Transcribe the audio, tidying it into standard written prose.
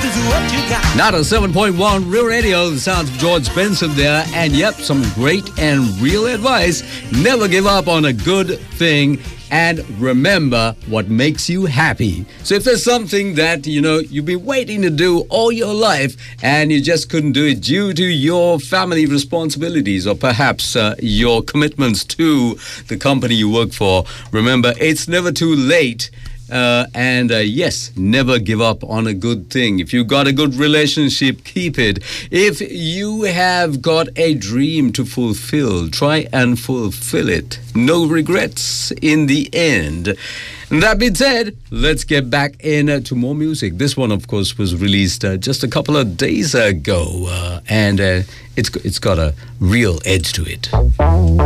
Not a 7.1 Real Radio, the sounds of George Benson there. And yep, some great and real advice. Never give up on a good thing. And remember what makes you happy. So if there's something that, you've been waiting to do all your life and you just couldn't do it due to your family responsibilities or perhaps your commitments to the company you work for, remember, it's never too late. Yes, never give up on a good thing. If you've got a good relationship, keep it. If you have got a dream to fulfill, try and fulfill it. No regrets in the end. And that being said, let's get back into more music. This one, of course, was released just a couple of days ago, and it's got a real edge to it.